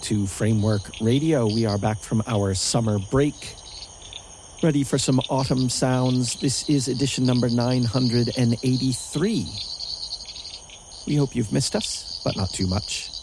to Framework Radio. We are back from our summer break, ready for some autumn sounds. This is edition number 983. We hope you've missed us, but not too much.